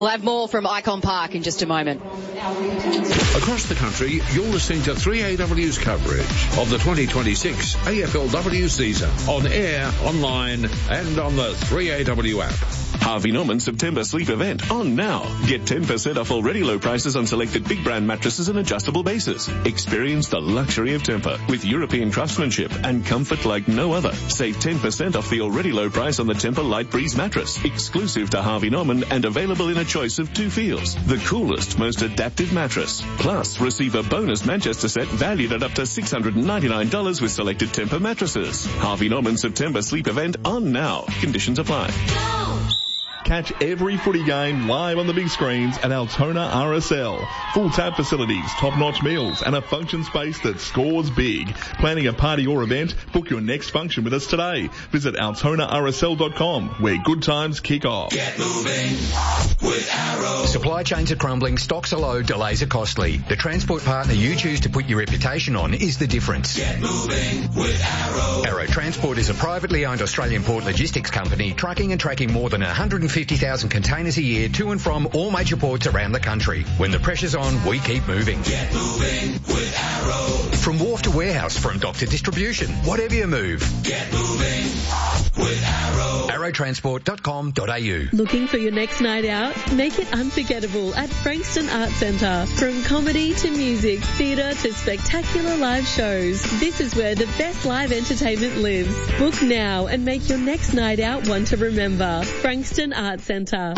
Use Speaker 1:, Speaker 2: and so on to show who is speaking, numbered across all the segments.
Speaker 1: We'll have more from Icon Park in just a moment.
Speaker 2: Across the country, you're listening to 3AW's coverage of the 2026 AFLW season on air, online, and on the 3AW app.
Speaker 3: Harvey Norman September sleep event on now. Get 10% off already low prices on selected big brand mattresses and adjustable bases. Experience the luxury of Tempur with European craftsmanship and comfort like no other. Save 10% off the already low price on the Tempur Light Breeze mattress, exclusive to Harvey Norman and available in a choice of 2 feels. The coolest, most adaptive mattress. Plus, receive a bonus Manchester set valued at up to $699 with selected Tempur mattresses. Harvey Norman September sleep event on now. Conditions apply.
Speaker 4: Catch every footy game live on the big screens at Altona RSL. Full tap facilities, top-notch meals, and a function space that scores big. Planning a party or event? Book your next function with us today. Visit altonarsl.com, where good times kick off.
Speaker 5: Get moving with Arrow.
Speaker 6: Supply chains are crumbling, stocks are low, delays are costly. The transport partner you choose to put your reputation on is the difference.
Speaker 5: Get moving with Arrow.
Speaker 6: Arrow Transport is a privately owned Australian port logistics company trucking and tracking more than 150,000 containers a year to and from all major ports around the country. When the pressure's on, we keep moving.
Speaker 5: Get moving with Arrow.
Speaker 6: From wharf to warehouse, from dock to distribution, whatever you move.
Speaker 5: Get moving with Arrow.
Speaker 6: arrowtransport.com.au.
Speaker 7: Looking for your next night out? Make it unforgettable at Frankston Arts Centre. From comedy to music, theatre to spectacular live shows, this is where the best live entertainment lives. Book now and make your next night out one to remember. Frankston Arts Centre.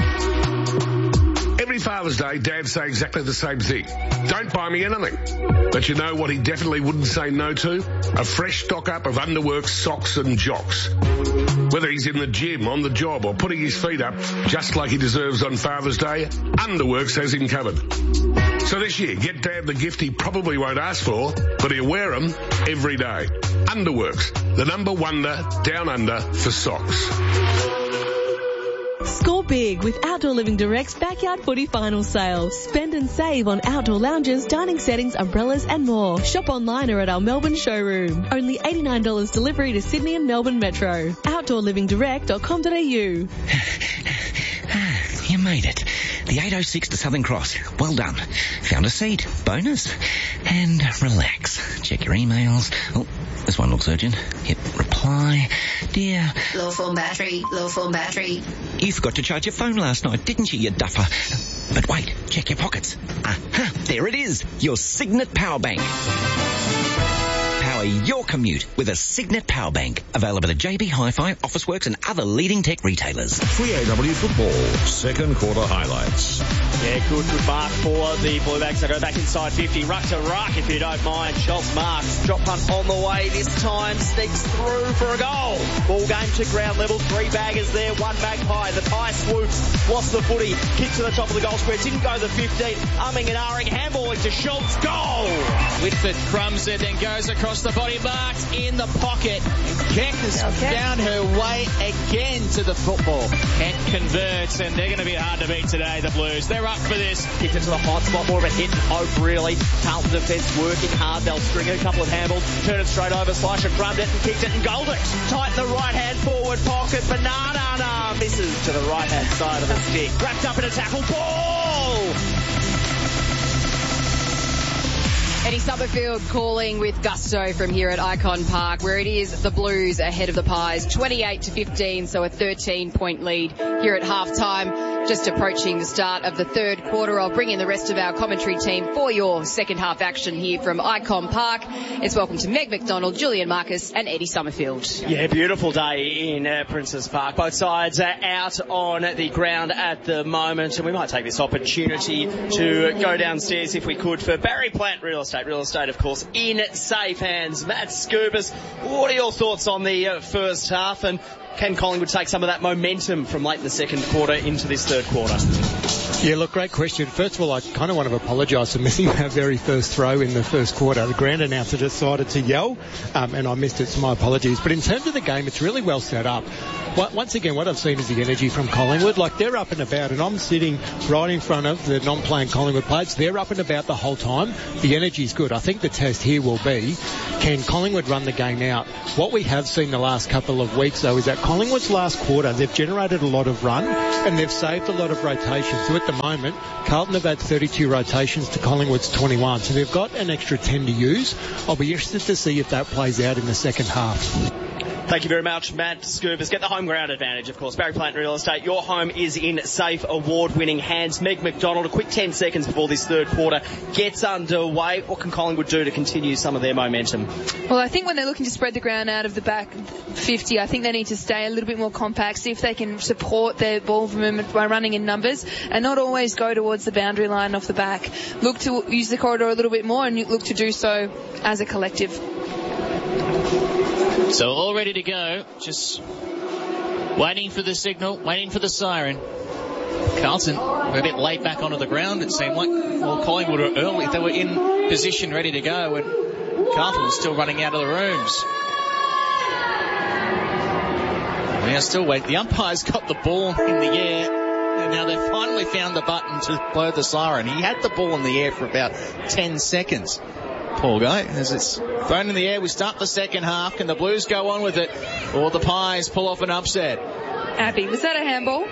Speaker 8: Every Father's Day, dads say exactly the same thing. Don't buy me anything. But you know what he definitely wouldn't say no to? A fresh stock-up of Underworks socks and jocks. Whether he's in the gym, on the job, or putting his feet up, just like he deserves on Father's Day, Underworks has him covered. So this year, get Dad the gift he probably won't ask for, but he'll wear them every day. Underworks, the number wonder down under for socks.
Speaker 7: Score big with Outdoor Living Direct's Backyard Footy Final Sale. Spend and save on outdoor lounges, dining settings, umbrellas and more. Shop online or at our Melbourne showroom. Only $89 delivery to Sydney and Melbourne Metro. OutdoorLivingDirect.com.au.
Speaker 9: You made it. The 806 to Southern Cross. Well done. Found a seat. Bonus. And relax. Check your emails. Oh, this one looks urgent. Hit reply. Dear.
Speaker 10: Low phone battery. Low phone battery.
Speaker 9: You forgot to charge your phone last night, didn't you duffer? But wait, check your pockets. Aha, there it is. Your Signet Power Bank. Power your commute with a Signet Power Bank. Available at JB Hi-Fi, Officeworks and other leading tech retailers.
Speaker 2: 3AW football, second quarter highlights.
Speaker 11: Yeah, good mark for the Bluebacks. They go back inside 50. Ruck to ruck, if you don't mind. Schultz marks. Drop punt on the way. This time sneaks through for a goal. Ball game to ground level. 3 baggers there. 1 Magpie. The tie swoops. Lost the footy. Kick to the top of the goal square. Didn't go the 15. Umming and ahhing. Handballing to Schultz. Goal!
Speaker 12: Whitford crumbs it, then goes across the body. Marks in the pocket. Keck has found her way again to the football. Kent converts, and they're going to be hard to beat today, the Blues. They're up for this.
Speaker 11: Kicked into the hot spot, more of a hit and hope, really. Carlton defence working hard. They'll string a couple of handballs, turn it straight over, Slasher drummed it and kicked it and goaled it. Tighten the right-hand forward pocket. Banana misses to the right-hand side of the stick. Wrapped up in a tackle. Ball!
Speaker 1: Eddie Summerfield calling with gusto from here at Icon Park, where it is the Blues ahead of the Pies, 28-15, so a 13-point lead here at halftime. Just approaching the start of the third quarter. I'll bring in the rest of our commentary team for your second half action here from Icon Park. It's welcome to Meg McDonald, Julian Marcus and Eddie Summerfield.
Speaker 11: Yeah, beautiful day in Princes Park. Both sides are out on the ground at the moment, and we might take this opportunity to go downstairs if we could for Barry Plant Real Estate. Real estate, of course, in safe hands. Matt Scubas, what are your thoughts on the first half, and can Collingwood take some of that momentum from late in the second quarter into this third quarter?
Speaker 13: Yeah, look, great question. First of all, I kind of want to apologise for missing our very first throw in the first quarter. The ground announcer decided to yell, and I missed it, so my apologies. But in terms of the game, it's really well set up. once again, what I've seen is the energy from Collingwood. Like, they're up and about, and I'm sitting right in front of the non-playing Collingwood players. They're up and about the whole time. The energy's good. I think the test here will be, can Collingwood run the game out? What we have seen the last couple of weeks, though, is that Collingwood's last quarter, they've generated a lot of run, and they've saved a lot of rotations. So at the moment, Carlton have had 32 rotations to Collingwood's 21. So they've got an extra 10 to use. I'll be interested to see if that plays out in the second half.
Speaker 11: Thank you very much, Matt Scoobers. Get the home ground advantage, of course. Barry Plant Real Estate, your home is in safe, award-winning hands. Meg McDonald, a quick 10 seconds before this third quarter gets underway. What can Collingwood do to continue some of their momentum?
Speaker 14: Well, I think when they're looking to spread the ground out of the back 50, I think they need to stay a little bit more compact, see if they can support their ball movement by running in numbers and not always go towards the boundary line off the back. Look to use the corridor a little bit more and look to do so as a collective.
Speaker 12: So all ready to go, just waiting for the signal, waiting for the siren. Carlton were a bit late back onto the ground, it seemed like. Well, Collingwood were early. They were in position, ready to go, and Carlton was still running out of the rooms. Now still wait. The umpire's got the ball in the air, and now they've finally found the button to blow the siren. He had the ball in the air for about 10 seconds. Poor guy, as it's thrown in the air. We start the second half. Can the Blues go on with it, or the Pies pull off an upset?
Speaker 14: Abby, was that a handball?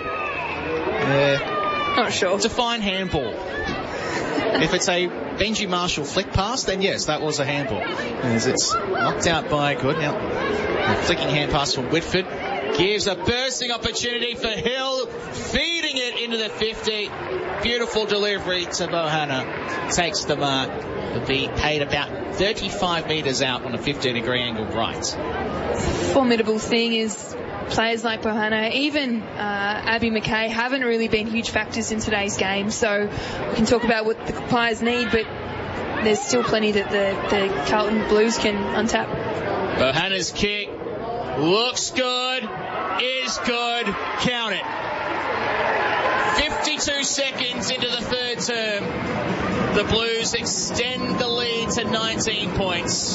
Speaker 14: Not sure.
Speaker 12: It's a fine handball. If it's a Benji Marshall flick pass, then yes, that was a handball. As it's knocked out by Good. Now, a flicking hand pass from Whitford gives a bursting opportunity for Hill, feeding it into the 50. Beautiful delivery to Bohanna. Takes the mark. Will be paid about 35 metres out on a 15-degree angle right.
Speaker 14: Formidable thing is players like Bohanna, even Abby McKay, haven't really been huge factors in today's game. So we can talk about what the Pies need, but there's still plenty that the Carlton Blues can untap.
Speaker 12: Bohanna's kick looks good, is good, count it. 52 seconds into the third term. The Blues extend the lead to 19 points.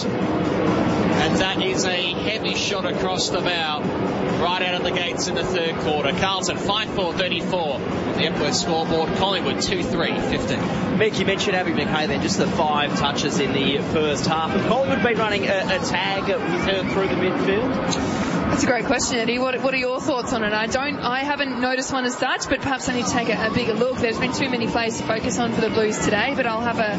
Speaker 12: And that is a heavy shot across the bow, right out of the gates in the third quarter. Carlton 5-4-34. The Epworth scoreboard. Collingwood 2-3-15.
Speaker 11: Mick, you mentioned Abby McKay then, just the 5 touches in the first half. Have Collingwood been running a tag with her through the midfield?
Speaker 14: That's a great question, Eddie. What are your thoughts on it? I haven't noticed one as such, but perhaps I need to take a bigger look. There's been too many plays to focus on for the Blues today, but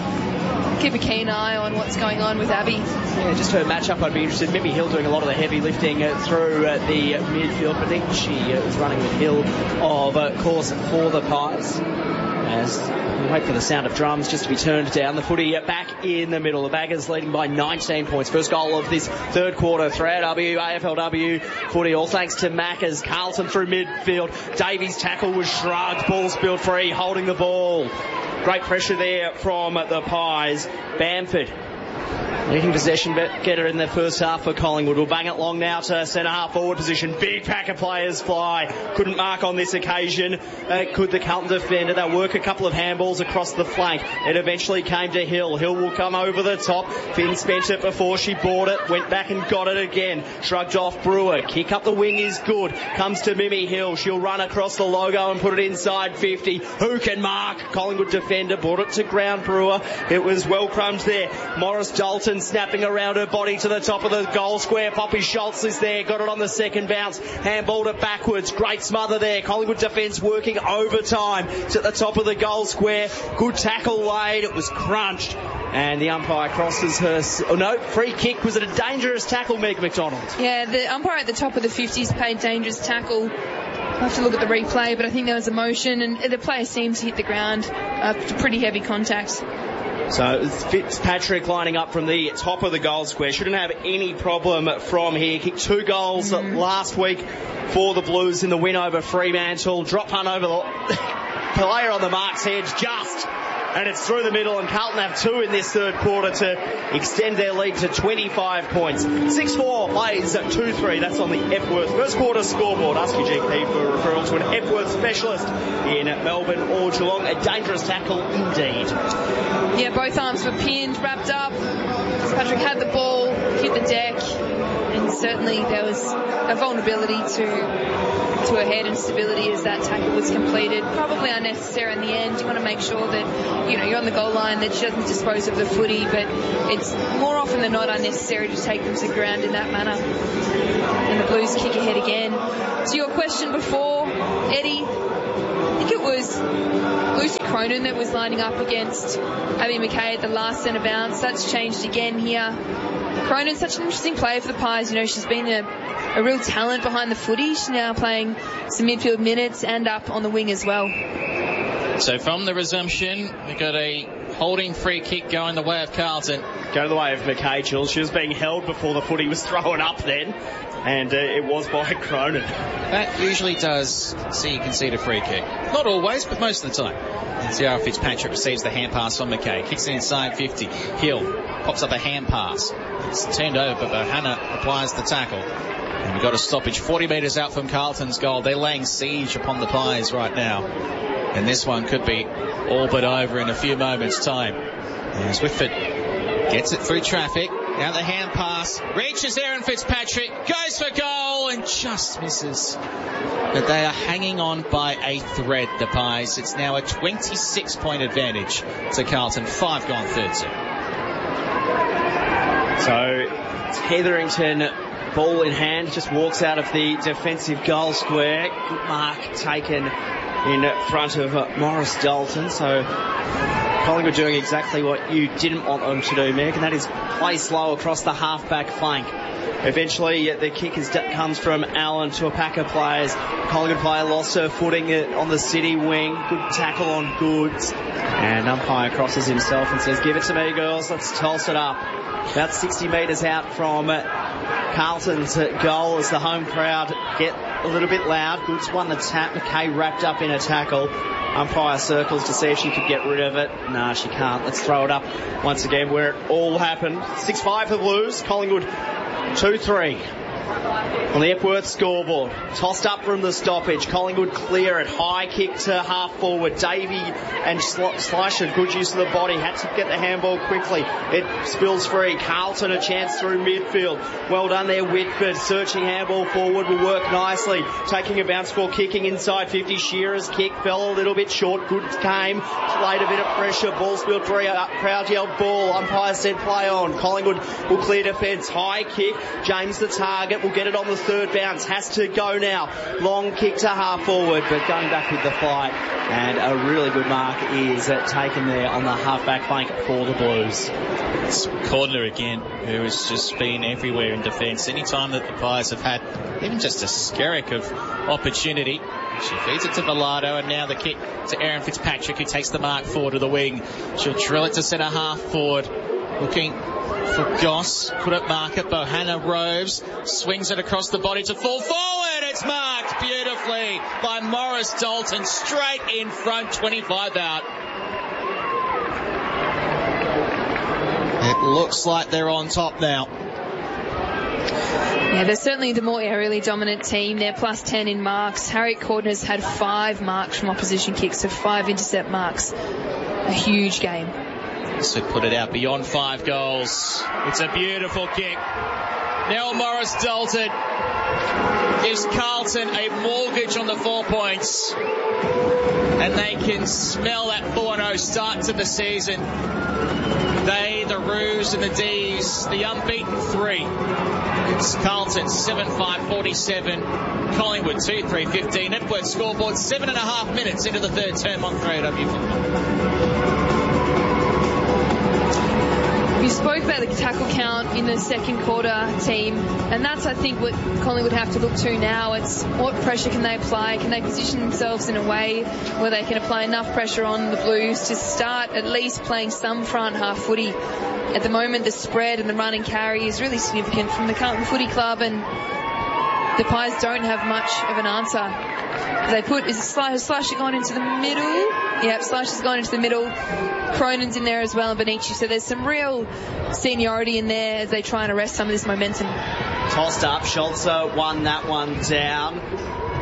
Speaker 14: I'll keep a keen eye on what's going on with Abby.
Speaker 11: Yeah, just her matchup, I'd be interested. Mimi Hill doing a lot of the heavy lifting through the midfield, but I think she was running with Hill, of course, for the Pies. As we wait for the sound of drums just to be turned down. The footy back in the middle. The Baggers leading by 19 points. First goal of this third quarter. 3AW, AFLW footy. All thanks to Mac as Carlton through midfield. Davies' tackle was shrugged. Ball spilled free. Holding the ball. Great pressure there from the Pies. Bamford leading possession, but get her in the first half for Collingwood. We'll bang it long now to centre half forward position. Big pack of players fly. Couldn't mark on this occasion. Could the Carlton defender? They'll work a couple of handballs across the flank. It eventually came to Hill. Hill will come over the top. Finn spent it before she bought it. Went back and got it again. Shrugged off Brewer. Kick up the wing is good. Comes to Mimi Hill. She'll run across the logo and put it inside 50. Who can mark? Collingwood defender brought it to ground. Brewer. It was well crumbed there. Morris Dalton snapping around her body to the top of the goal square. Poppy Schultz is there. Got it on the second bounce. Handballed it backwards. Great smother there. Collingwood defence working overtime. It's at the top of the goal square. Good tackle laid. It was crunched. And the umpire crosses her. Oh no, free kick. Was it a dangerous tackle, Meg McDonald?
Speaker 14: Yeah, the umpire at the top of the 50s paid dangerous tackle. I'll have to look at the replay, but I think there was a motion and the player seemed to hit the ground. Pretty heavy contact.
Speaker 11: So Fitzpatrick lining up from the top of the goal square. Shouldn't have any problem from here. Kicked 2 goals last week for the Blues in the win over Fremantle. Drop punt over the player on the mark's head just. And it's through the middle, and Carlton have 2 in this third quarter to extend their lead to 25 points. 6-4 plays at 2-3. That's on the Epworth first quarter scoreboard. Ask your GP for a referral to an Epworth specialist in Melbourne or Geelong. A dangerous tackle indeed.
Speaker 14: Yeah, both arms were pinned, wrapped up. Patrick had the ball, hit the deck, and certainly there was a vulnerability to her head and stability as that tackle was completed. Probably unnecessary in the end. You want to make sure that, you're on the goal line, that she doesn't dispose of the footy, but it's more often than not unnecessary to take them to the ground in that manner. And the Blues kick ahead again. To your question before, Eddie, I think it was Lucy Cronin that was lining up against Abby McKay at the last centre bounce. That's changed again here. Cronin's such an interesting player for the Pies. She's been a real talent behind the footy. She's now playing some midfield minutes and up on the wing as well.
Speaker 12: So from the resumption, we've got a holding free kick going the way of Carlton.
Speaker 11: Go the way of McKay, Jules. She was being held before the footy was thrown up then, and it was by Cronin.
Speaker 12: That usually does see you concede a free kick. Not always, but most of the time. And Ciara Fitzpatrick receives the hand pass from McKay. Kicks it inside 50. Hill pops up a hand pass. It's turned over, but Bohanna applies the tackle. And we've got a stoppage 40 metres out from Carlton's goal. They're laying siege upon the Pies right now. And this one could be all but over in a few moments' time. As Whitford gets it through traffic. Now the hand pass. Reaches Erin Fitzpatrick. Goes for goal and just misses. But they are hanging on by a thread, the Pies. It's now a 26-point advantage to Carlton. 5 gone, 13.
Speaker 11: So Hetherington, ball in hand, just walks out of the defensive goal square. Good mark taken in front of Morris Dalton. So Collingwood doing exactly what you didn't want them to do, Meg, and that is play slow across the half-back flank. Eventually, the kick comes from Allen to a pack of players. Collingwood player lost her footing on the City wing. Good tackle on Goods. And umpire crosses himself and says, "Give it to me, girls. Let's toss it up." About 60 metres out from Carlton's goal as the home crowd get a little bit loud. Goods won the tap. McKay wrapped up in a tackle. Umpire circles to see if she could get rid of it. Nah, she can't. Let's throw it up once again where it all happened. 6-5 for the Blues. Collingwood 2-3 on the Epworth scoreboard. Tossed up from the stoppage. Collingwood clear it. High kick to half forward. Davey and Slusher, good use of the body. Had to get the handball quickly. It spills free. Carlton a chance through midfield. Well done there, Whitford. Searching handball forward will work nicely. Taking a bounce ball, kicking inside 50. Shearer's kick fell a little bit short. Good came. Laid a bit of pressure. Ball spilled free. Crowd yelled ball. Umpire said play on. Collingwood will clear defence. High kick. James the target will get it on the third bounce. Has to go now. Long kick to half forward, but going back with the fight. And a really good mark is taken there on the half-back flank for the Blues.
Speaker 12: It's Cordner again, who has just been everywhere in defence. Any time that the Pies have had even just a skerrick of opportunity, she feeds it to Velardo, and now the kick to Erin Fitzpatrick, who takes the mark forward to the wing. She'll drill it to centre half forward. Looking for Goss. Couldn't mark it. Bohanna roves. Swings it across the body to full forward. It's marked beautifully by Morris Dalton. Straight in front. 25 out. It looks like they're on top now.
Speaker 14: Yeah, they're certainly the more aerially dominant team. They're plus 10 in marks. Harriet Cordner's had 5 marks from opposition kicks, so 5 intercept marks. A huge game.
Speaker 12: So put it out beyond 5 goals. It's a beautiful kick. Now Morris Dalton gives Carlton a mortgage on the 4 points. And they can smell that 4-0 start to the season. They, the Roos and the D's, the unbeaten 3. It's Carlton 7-5-47. Collingwood 2-3-15. Epworth scoreboard 7.5 minutes into the third term on 3AW football.
Speaker 14: You spoke about the tackle count in the second quarter, team, and that's, I think, what Collingwood have to look to now. It's what pressure can they apply? Can they position themselves in a way where they can apply enough pressure on the Blues to start at least playing some front half footy? At the moment, the spread and the run and carry is really significant from the Carlton Footy Club, and the Pies don't have much of an answer. They put, has Slusher gone into the middle? Yep, Slusher's gone into the middle. Cronin's in there as well, and Benici. So there's some real seniority in there as they try and arrest some of this momentum.
Speaker 11: Tossed up. Scholzer won that one down.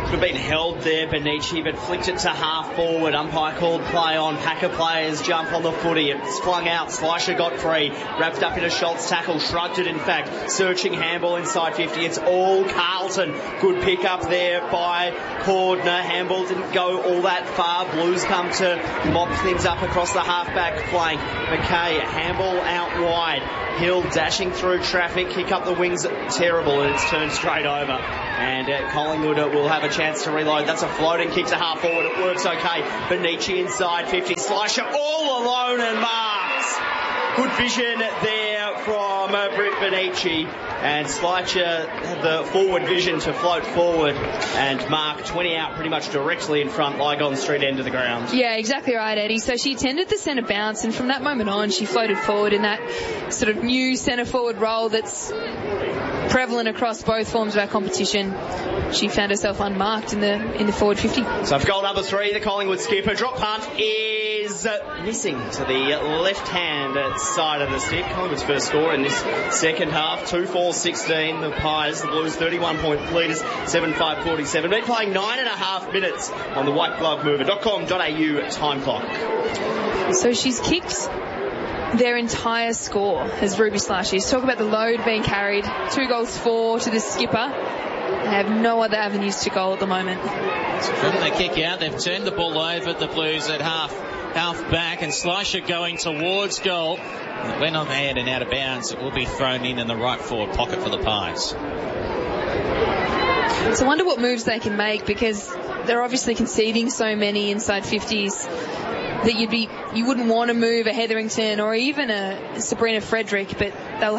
Speaker 11: Could have been held there, Benici, but flicked it to half forward. Umpire called play on. Packer players jump on the footy. It's flung out. Slicer got free. Wrapped up in a Schultz tackle. Shrugged it, in fact. Searching handball inside 50. It's all Carlton. Good pick up there by Cordner. Handball didn't go all that far. Blues come to mop things up across the half-back flank. McKay, handball out wide. Hill dashing through traffic. Kick up the wings. Terrible, and it's turned straight over. And Collingwood will have a chance to reload. That's a floating kick to half forward. It works okay. Benici inside 50. Slicer all alone and marks. Good vision there from Britt Benici. And Slicer had the forward vision to float forward and mark 20 out pretty much directly in front, Lygon Street end of the ground.
Speaker 14: Yeah, exactly right, Eddie. So she attended the centre bounce, and from that moment on, she floated forward in that sort of new centre forward role that's prevalent across both forms of our competition. She found herself unmarked in the forward 50.
Speaker 11: So for goal number 3, the Collingwood skipper. Drop punt is missing to the left-hand side of the stick. Collingwood's first score in this second half. 2-4-16. The Pies, the Blues, 31-point leaders, 7-5-47. Been playing 9.5 minutes on the whiteglovemover.com.au time clock.
Speaker 14: So she's kicked their entire score as Ruby Slashes. Talk about the load being carried. 2 goals 4 to the skipper. They have no other avenues to goal at the moment.
Speaker 12: So from the kick out, they've turned the ball over, the Blues at half back, and Slicer going towards goal. It went on hand and out of bounds. It will be thrown in the right forward pocket for the Pies.
Speaker 14: So I wonder what moves they can make, because they're obviously conceding so many inside 50s that you wouldn't want to move a Hetherington or even a Sabrina Frederick, but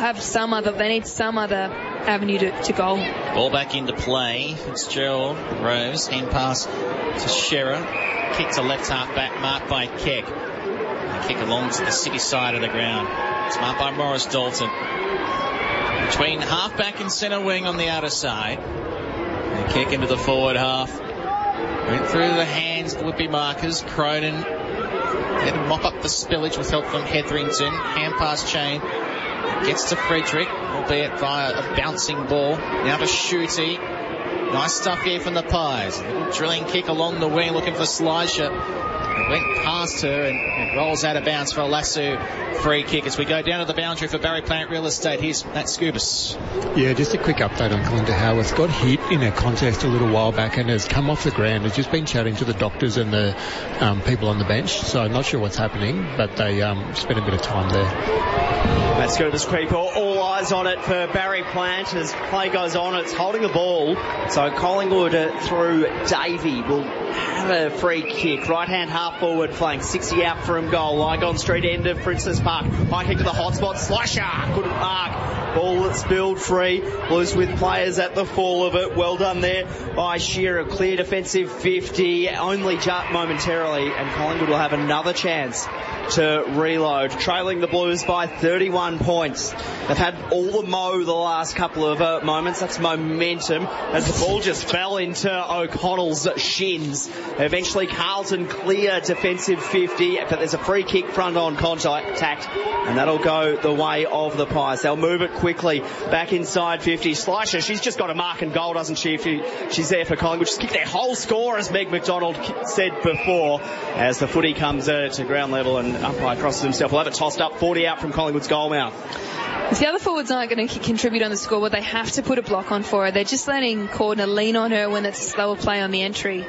Speaker 14: they need some other avenue to goal.
Speaker 12: Ball back into play. Fitzgerald, Rose, hand pass to Shearer. Kick to left half back, marked by Keck. Kick along to the city side of the ground. It's marked by Morris Dalton. Between half back and centre wing on the outer side. And kick into the forward half. Went through the hands of would-be markers. Cronin had to mop up the spillage with help from Hetherington. Hand pass chain. Gets to Frederick, albeit via a bouncing ball. Now to Shooty. Nice stuff here from the Pies. Drilling kick along the wing, looking for Slicer. It went past her and rolls out of bounds for a Lasso free kick as we go down to the boundary for Barry Plant Real Estate. Here's Matt Scubas.
Speaker 13: Yeah, just a quick update on Kalinda Howarth. Got hit in a contest a little while back and has come off the ground. Has just been chatting to the doctors and the people on the bench, so I'm not sure what's happening, but they spent a bit of time there.
Speaker 11: Matt Scubas, people, all eyes on it for Barry Plant as play goes on. It's holding the ball, so Collingwood through Davey will have a free kick. Right hand half forward flank, 60 out from goal. Lygon Street end of Princess Park. High kick to the hot spot. Slicer couldn't mark. Ball that's spilled free. Blues with players at the fall of it. Well done there by Shearer. Clear defensive 50. Only just momentarily, and Collingwood will have another chance to reload. Trailing the Blues by 31 points. They've had all the mo the last couple of moments. That's momentum as the ball just fell into O'Connell's shins. Eventually Carlton clear defensive 50, but there's a free kick front on contact, and that'll go the way of the Pies. They'll move it quickly back inside 50. Slicer, she's just got a mark and goal, doesn't she? If she's there for Collingwood. Just kick their whole score, as Meg McDonald said before, as the footy comes to ground level and umpire crosses himself. We'll have it tossed up, 40 out from Collingwood's goal mouth.
Speaker 14: If the other forwards aren't going to contribute on the scoreboard, they have to put a block on for her. They're just letting Cordner lean on her when it's a slower play on the entry.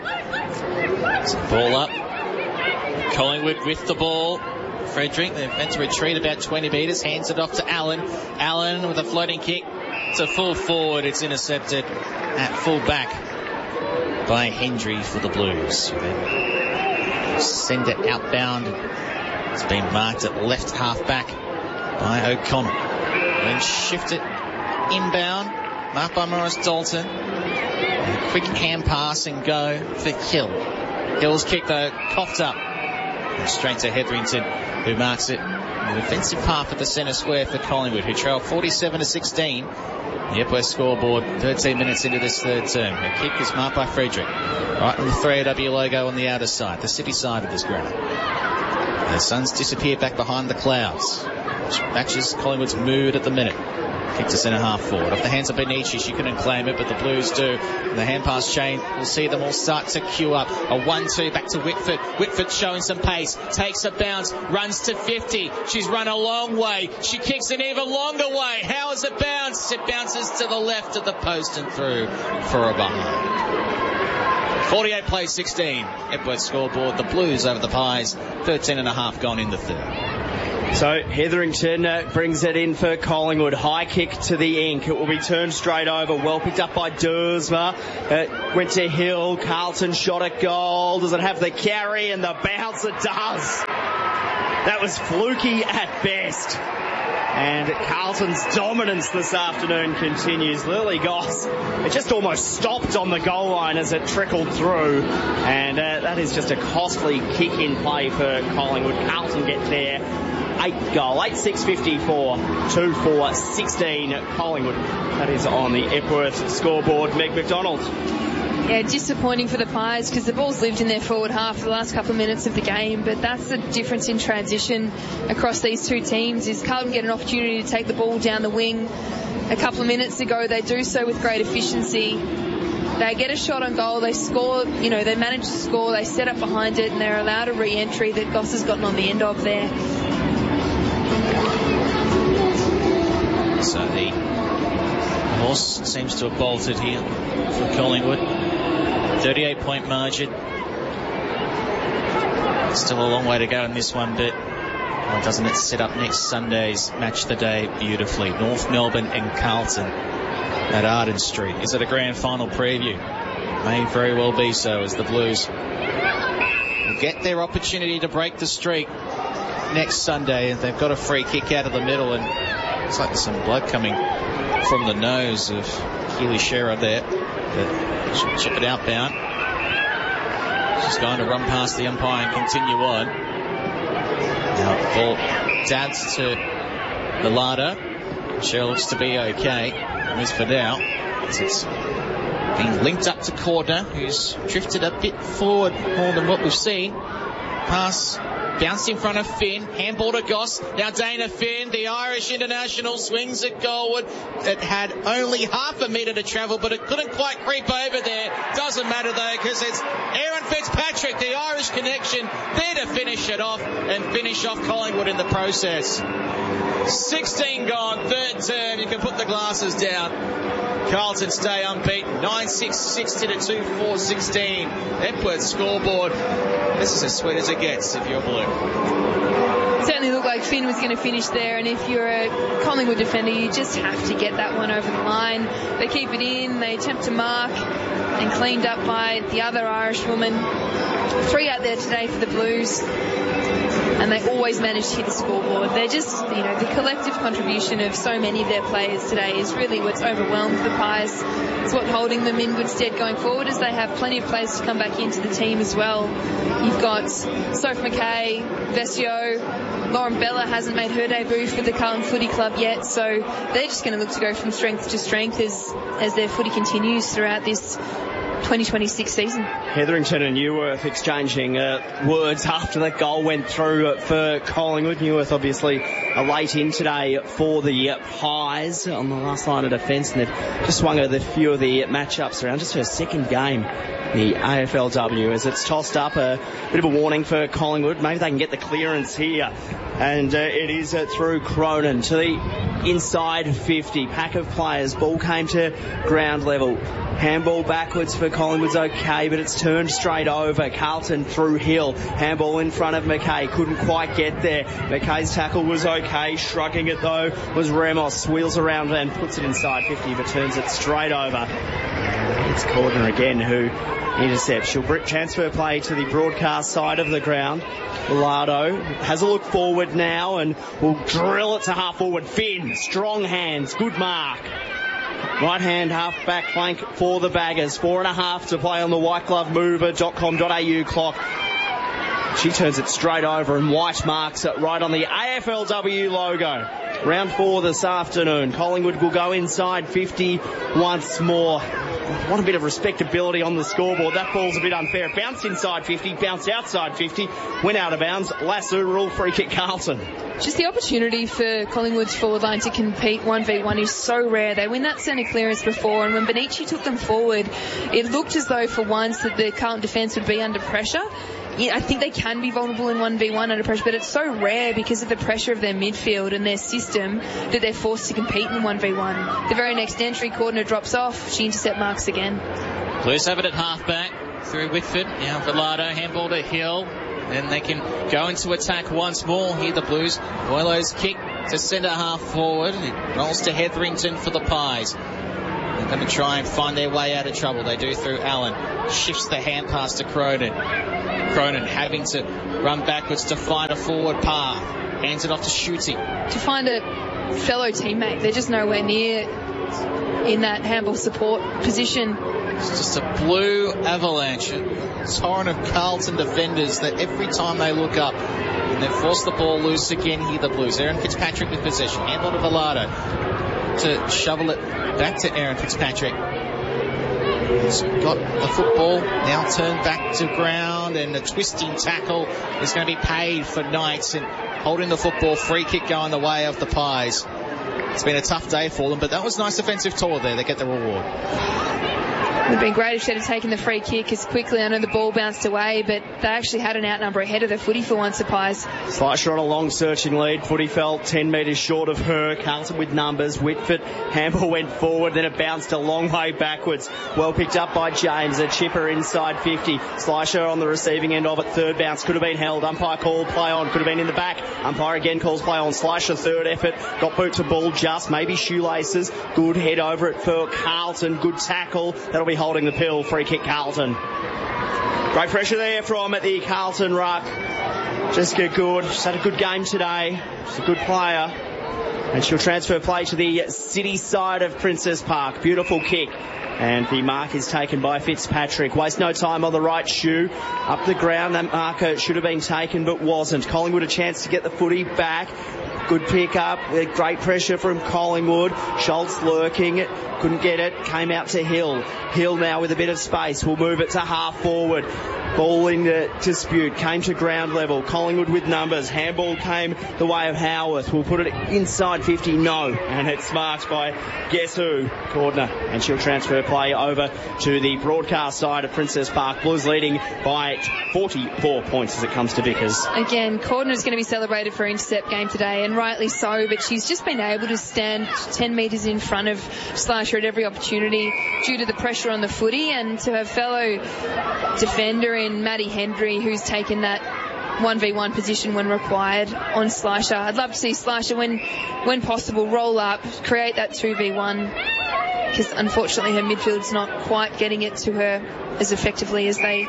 Speaker 12: Ball up. Collingwood with the ball. Frederick, they're meant to retreat about 20 metres. Hands it off to Allen. Allen with a floating kick to full forward. It's intercepted at full back by Hendry for the Blues. They send it outbound. It's been marked at left half back by O'Connell. Then shift it inbound. Marked by Morris Dalton. A quick hand pass and go for Hill. Hill's kick though, coughed up. And straight to Hetherington, who marks it in the defensive half of the centre square for Collingwood, who trail 47-16. The Epworth scoreboard, 13 minutes into this third term. The kick is marked by Frederick. Right on the 3AW logo on the outer side, the city side of this ground. The Suns disappear back behind the clouds, which matches Collingwood's mood at the minute. Kick to centre half forward. Off the hands of Benici. She couldn't claim it, but the Blues do. The hand pass chain. We'll see them all start to queue up. A 1-2 back to Whitford. Whitford showing some pace. Takes a bounce. Runs to 50. She's run a long way. She kicks an even longer way. How is it bounced? It bounces to the left of the post and through for a behind. 48 plays 16. Epworth scoreboard. The Blues over the Pies. 13.5 gone in the third.
Speaker 11: So Hetherington brings it in for Collingwood. High kick to the ink. It will be turned straight over. Well picked up by Dersma. Went to Hill. Carlton shot at goal. Does it have the carry and the bounce? It does. That was fluky at best. And Carlton's dominance this afternoon continues. Lily Goss, it just almost stopped on the goal line as it trickled through. And that is just a costly kick-in play for Collingwood. Carlton get there. 8 goal, 8-6-54, 2-4-16 Collingwood. That is on the Epworth scoreboard. Meg McDonald.
Speaker 14: Yeah, disappointing for the Pies because the ball's lived in their forward half for the last couple of minutes of the game, but that's the difference in transition across these two teams is Carlton get an opportunity to take the ball down the wing. A couple of minutes ago, they do so with great efficiency. They get a shot on goal, they score, they manage to score, they set up behind it, and they're allowed a re-entry that Goss has gotten on the end of there.
Speaker 12: So the horse seems to have bolted here for Collingwood. 38-point margin. Still a long way to go in this one, but doesn't it set up next Sunday's Match of the Day beautifully? North Melbourne and Carlton at Arden Street. Is it a grand final preview? May very well be so, as the Blues will get their opportunity to break the streak next Sunday. They've got a free kick out of the middle, and it's like there's some blood coming from the nose of Keely Shearer there. But she'll chip it outbound. She's going to run past the umpire and continue on. Now the ball dabs to the Larder. Shearer looks to be okay. As for now, it's being linked up to Cordner, who's drifted a bit forward more than what we've seen. Pass bounced in front of Finn, handball to Goss. Now Dana Finn, the Irish international, swings at goalward. It had only half a metre to travel, but it couldn't quite creep over there. Doesn't matter though, because it's Aaron Fitzpatrick, the Irish connection, there to finish it off and finish off Collingwood in the process. 16 gone, third term. You can put the glasses down. Carlton stay unbeaten. 9-6-60 to 2-4-16. Epworth scoreboard. This is as sweet as it gets if you're blue.
Speaker 14: It certainly looked like Finn was going to finish there, and if you're a Collingwood defender, you just have to get that one over the line. They keep it in, they attempt to mark, and cleaned up by the other Irish woman. 3 out there today for the Blues, and they always manage to hit the scoreboard. They're just, the collective contribution of so many of their players today is really what's overwhelmed the Pies. It's what's holding them in good stead going forward, as they have plenty of players to come back into the team as well. You've got Soph McKay, Vesio, Lauren Bella hasn't made her debut for the Carlton Footy Club yet, so they're just going to look to go from strength to strength as their footy continues throughout this 2026 season.
Speaker 11: Hetherington and Neuwirth exchanging words after that goal went through for Collingwood. Neuwirth obviously late in today for the Pies on the last line of defence, and they've just swung a few of the matchups around. Just her second game, the AFLW, as it's tossed up. A bit of a warning for Collingwood. Maybe they can get the clearance here. And it is through Cronin to the inside 50. Pack of players. Ball came to ground level. Handball backwards for Collingwood's okay, but it's turned straight over. Carlton through Hill. Handball in front of McKay. Couldn't quite get there. McKay's tackle was okay. Shrugging it though was Ramos. Wheels around and puts it inside 50, but turns it straight over. It's Cordner again who intercepts. She'll transfer play to the broadcast side of the ground. Lardo has a look forward now and will drill it to half forward. Finn, strong hands, good mark. Right hand half back flank for the Baggers. 4.5 to play on the whiteglovemover.com.au clock. She turns it straight over and White marks it right on the AFLW logo. Round 4 this afternoon. Collingwood will go inside 50 once more. What a bit of respectability on the scoreboard. That ball's a bit unfair. Bounced inside 50, bounced outside 50, went out of bounds. Lasso rule, free kick Carlton.
Speaker 14: Just the opportunity for Collingwood's forward line to compete 1v1 is so rare. They win that centre clearance before, and when Benici took them forward, it looked as though for once that the Carlton defence would be under pressure. Yeah, I think they can be vulnerable in 1v1 under pressure, but it's so rare because of the pressure of their midfield and their system that they're forced to compete in 1v1. The very next entry, Cordner drops off. She intercept marks again.
Speaker 12: Blues have it at half-back through Whitford. Now Velado, handball to Hill. Then they can go into attack once more. Here the Blues. Boilo's kick to centre half forward. It rolls to Hetherington for the Pies. They're going to try and find their way out of trouble. They do through Allen. Shifts the hand pass to Cronin. Cronin having to run backwards to find a forward path. Hands it off to Schutte. To find a fellow teammate. They're just nowhere near in that handball support position. It's just a blue avalanche. A torrent of Carlton defenders that every time they look up, and they force the ball loose again here, the Blues. Aaron Fitzpatrick with possession. Handball to Velado to shovel it back to Aaron Fitzpatrick. He's got the football, now turned back to ground, and a twisting tackle is going to be paid for Knights, and holding the football, free kick going the way of the Pies. It's been a tough day for them, but that was nice offensive tour there. They get the reward. It would have been great if they'd have taken the free kick as quickly. I know the ball bounced away, but they actually had an outnumber ahead of the footy for once, the Pies. Slicer on a long searching lead. Footy fell 10 metres short of her. Carlton with numbers. Whitford, handball went forward, then it bounced a long way backwards. Well picked up by James. A chipper inside 50. Slicer on the receiving end of it. Third bounce could have been held. Umpire called play on. Could have been in the back. Umpire again calls play on. Slicer third effort. Got boot to ball just. Maybe shoelaces. Good head over it for Carlton. Good tackle. That'll be holding the pill. Free kick Carlton. Great pressure there from the Carlton ruck. Jessica Good. She's had a good game today. She's a good player. And she'll transfer play to the city side of Princess Park. Beautiful kick. And the mark is taken by Fitzpatrick. Waste no time on the right shoe. Up the ground. That marker should have been taken but wasn't. Collingwood a chance to get the footy back. Good pick up. Great pressure from Collingwood. Schultz lurking. Couldn't get it. Came out to Hill. Hill now with a bit of space. Will move it to half forward. Ball in the dispute. Came to ground level. Collingwood with numbers. Handball came the way of Howarth. Will put it inside 50. No. And it's marked by guess who? Cordner. And she'll transfer play over to the broadcast side of Princess Park. Blues leading by 44 points as it comes to Vickers. Again, Cordner's going to be celebrated for her intercept game today, and rightly so, but she's just been able to stand 10 metres in front of Slasher at every opportunity due to the pressure on the footy, and to her fellow defender in Maddie Hendry, who's taken that 1v1 position when required on Slasher. I'd love to see Slasher, when possible, roll up, create that 2v1, because unfortunately her midfield's not quite getting it to her as effectively as they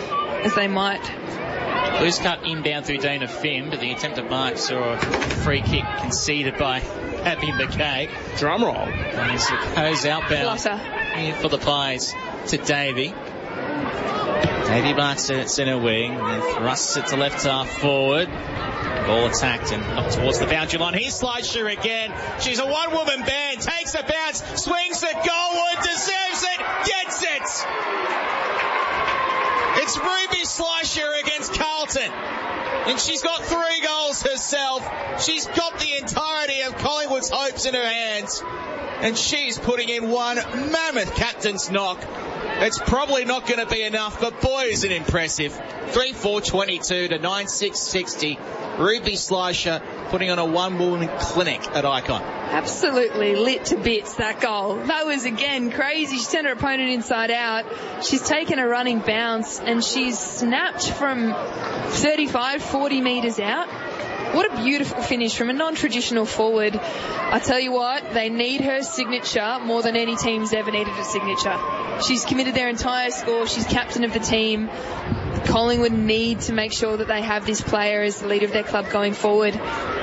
Speaker 12: might. Blues cut inbound through Dana Finn, but the attempted mark saw a free kick conceded by Abby McKay. Drum roll. And it goes outbound for the Pies to Davey. Davey marks it at centre wing and thrusts it to left half forward. Ball attacked and up towards the boundary line. Here's Slicer again. She's a one-woman band. Takes the bounce, swings it goalward, deserves it, gets it. It's Ruby Slicer against Carlton. And she's got 3 goals herself. She's got the entirety of Collingwood's hopes in her hands. And she's putting in one mammoth captain's knock. It's probably not going to be enough, but boy, is it impressive. 3-4-22 to 9-6-60. Ruby Slicer putting on a one-woman clinic at Icon. Absolutely lit to bits, that goal. That was, again, crazy. She sent her opponent inside out. She's taken a running bounce, and she's snapped from 35, 40 metres out. What a beautiful finish from a non-traditional forward. I tell you what, they need her signature more than any team's ever needed a signature. She's committed their entire score. She's captain of the team. Collingwood need to make sure that they have this player as the leader of their club going forward.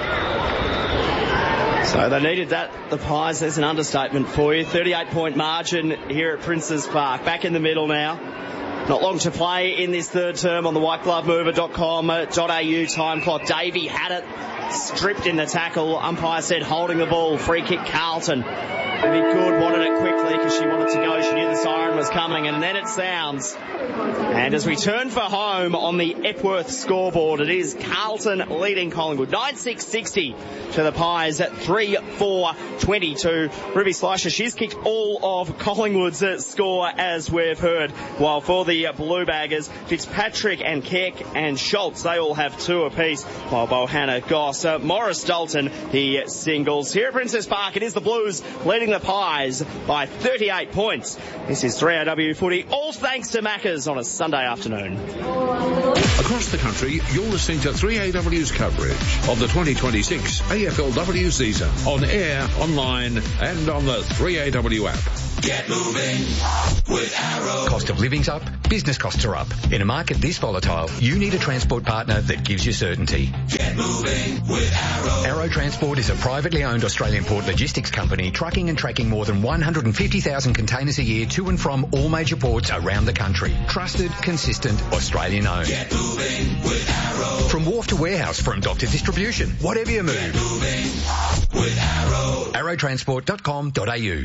Speaker 12: So they needed that. The Pies, there's an understatement for you. 38-point margin here at Princes Park. Back in the middle now.
Speaker 11: Not long to play in this third term on the whiteglovemover.com.au time clock. Davey had it stripped in the tackle. Umpire said holding the ball. Free kick Carlton. Maybe Good wanted it quickly because she wanted to go. She knew the siren was coming, and then it sounds. And as we turn for home on the Epworth scoreboard, it is Carlton leading Collingwood 9-6-60 to the Pies at 3-4-22. Ruby Slicer, she's kicked all of Collingwood's score, as we've heard, while for the Blue Baggers, Fitzpatrick and Keck and Schultz, they all have 2 apiece, while Bohanna, Goss, Morris Dalton, the singles. Here at Princess Park, it is the Blues leading the Pies by 38 points. This is 3AW footy, all thanks to Macca's on a Sunday afternoon.
Speaker 2: Across the country, you're listening to 3AW's coverage of the 2026 AFLW season on air, online and on the 3AW app.
Speaker 5: Get moving with Arrow.
Speaker 6: Cost of living's up, business costs are up. In a market this volatile, you need a transport partner that gives you certainty.
Speaker 5: Get moving with Arrow.
Speaker 6: Arrow Transport is a privately owned Australian port logistics company trucking and tracking more than 150,000 containers a year to and from all major ports around the country. Trusted, consistent, Australian owned.
Speaker 5: Get moving with Arrow.
Speaker 6: From wharf to warehouse, from dock to distribution, whatever you move.
Speaker 5: Get moving with Arrow.
Speaker 6: Arrowtransport.com.au.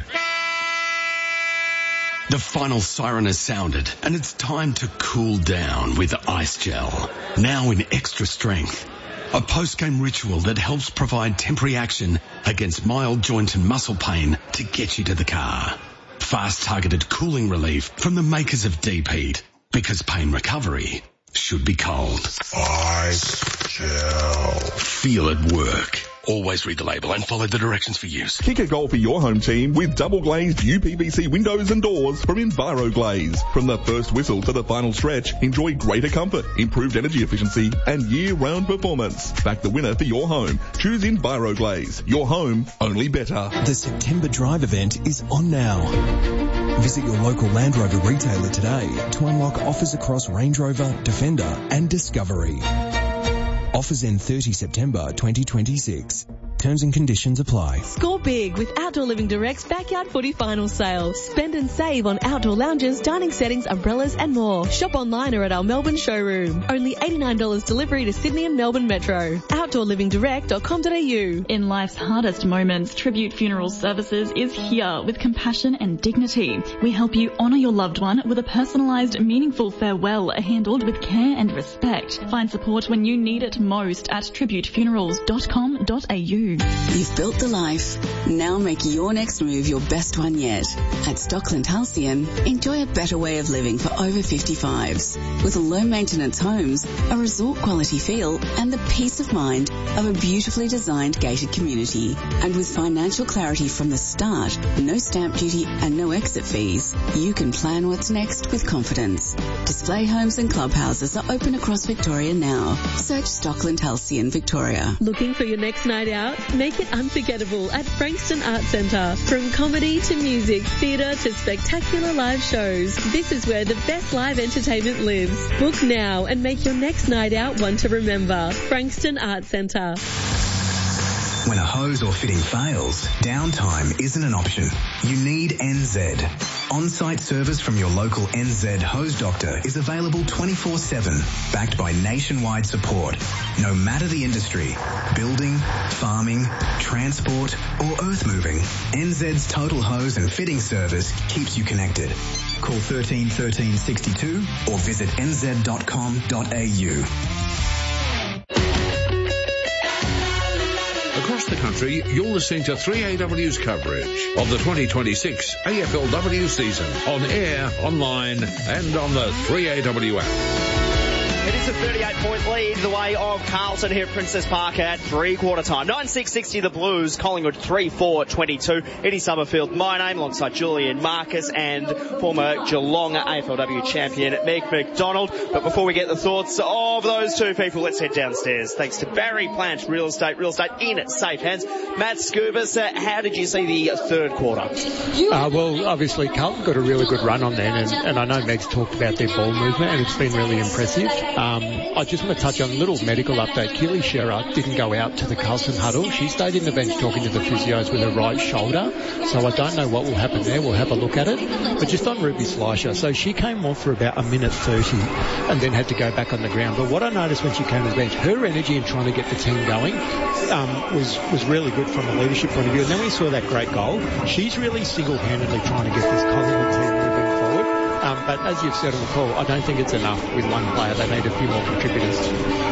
Speaker 15: The final siren has sounded, and it's time to cool down with Ice Gel. Now in extra strength. A post-game ritual that helps provide temporary action against mild joint and muscle pain to get you to the car. Fast targeted cooling relief from the makers of Deep Heat. Because pain recovery should be cold. Ice Gel. Feel it work. Always read the label and follow the directions for use.
Speaker 4: Kick a goal for your home team with double glazed UPVC windows and doors from EnviroGlaze. From the first whistle to the final stretch, enjoy greater comfort, improved energy efficiency and year-round performance. Back the winner for your home. Choose EnviroGlaze. Your home, only better.
Speaker 16: The September Drive event is on now. Visit your local Land Rover retailer today to unlock offers across Range Rover, Defender and Discovery. Offers end 30 September 2026. Terms and conditions apply.
Speaker 7: Score big with Outdoor Living Direct's Backyard Footy Final Sale. Spend and save on outdoor lounges, dining settings, umbrellas and more. Shop online or at our Melbourne showroom. Only $89 delivery to Sydney and Melbourne Metro. OutdoorLivingDirect.com.au.
Speaker 17: In life's hardest moments, Tribute Funeral Services is here with compassion and dignity. We help you honour your loved one with a personalised, meaningful farewell handled with care and respect. Find support when you need it most at tributefunerals.com.au.
Speaker 18: You've built the life. Now make your next move your best one yet. At Stockland Halcyon, enjoy a better way of living for over 55s. With low-maintenance homes, a resort-quality feel, and the peace of mind of a beautifully designed gated community. And with financial clarity from the start, no stamp duty and no exit fees, you can plan what's next with confidence. Display homes and clubhouses are open across Victoria now. Search Stockland Halcyon Victoria.
Speaker 7: Looking for your next night out? Make it unforgettable at Frankston Arts Centre. From comedy to music, theatre to spectacular live shows, this is where the best live entertainment lives. Book now and make your next night out one to remember. Frankston Arts Centre.
Speaker 19: When a hose or fitting fails, downtime isn't an option. You need NZ. On-site service from your local NZ hose doctor is available 24/7, backed by nationwide support. No matter the industry, building, farming, transport or earth moving, NZ's total hose and fitting service keeps you connected. Call 13 13 62 or visit nz.com.au.
Speaker 2: Across the country, you're listening to 3AW's coverage of the 2026 AFLW season on air, online and on the 3AW app.
Speaker 11: It is a 38-point lead the way of Carlton here at Princess Park at three-quarter time. 9-6-60 the Blues, Collingwood 3-4-22. Eddie Summerfield, my name, alongside Julian Marcus and former Geelong AFLW champion Meg McDonald. But before we get the thoughts of those two people, let's head downstairs. Thanks to Barry Plant Real Estate in safe hands. Matt Scubas, how did you see the third quarter?
Speaker 13: Well, obviously Carlton got a really good run on then, and I know Meg's talked about their ball movement and it's been really impressive. I just want to touch on a little medical update. Keely Shearer didn't go out to the Carlton huddle. She stayed in the bench talking to the physios with her right shoulder. So I don't know what will happen there. We'll have a look at it. But just on Ruby Slisher, so she came off for about 1:30 and then had to go back on the ground. But what I noticed when she came to the bench, her energy in trying to get the team going was really good from a leadership point of view. And then we saw that great goal. She's really single-handedly trying to get this Collingwood team moving forward. But as you've said on the call, I don't think it's enough with one player. They need a few more contributors.